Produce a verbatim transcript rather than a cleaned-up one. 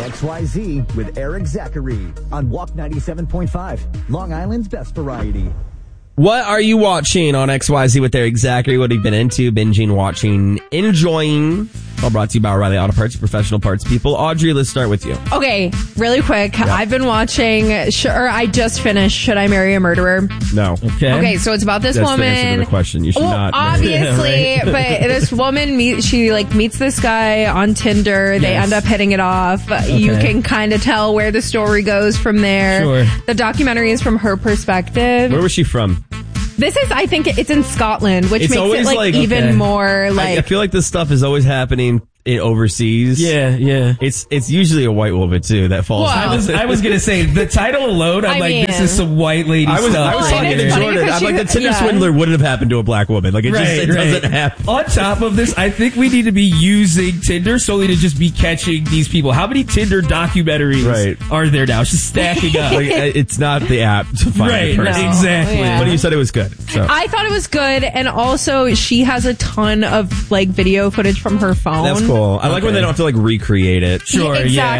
X Y Z with Eric Zachary on Walk ninety-seven point five, Long Island's best variety. What are you watching on X Y Z with Eric Zachary? What have you been into, binging, watching, enjoying? All brought to you by O'Reilly Auto Parts, professional parts people. Audrey, let's start with you. Okay, really quick. Yeah. I've been watching, sh- or I just finished Should I Marry a Murderer? No. Okay. Okay, so it's about this That's woman. the answer to the question. You should well, not. obviously, Yeah, right. but this woman meet she like meets this guy on Tinder. They Yes. end up hitting it off. You Okay. can kind of tell where the story goes from there. Sure. The documentary is from her perspective. Where was she from? This is, I think, it's in Scotland, which It's makes always it like, like- even okay. more like. I, I feel like this stuff is always happening in overseas. Yeah, yeah. It's it's usually a white woman too that falls. Wow. I was I was gonna say the title alone. I'm I like, mean- this is some white lady I was, stuff. I was Well, talking and to it's funny Jordan. because I'm like, she- the Tinder yeah. swindler wouldn't have happened to a black woman. Like, it just Right, it right. doesn't happen. On top of this, I think we need to be using Tinder solely to just be catching these people. How many Tinder documentaries Right. are there now? It's just stacking up. Like, it's not the app to find Right, the person. No. exactly. Yeah. But you said it was good. So. I thought it was good, and also she has a ton of like video footage from her phone. That's cool. I like when Okay. they don't have to like recreate it. Sure, exactly. yeah.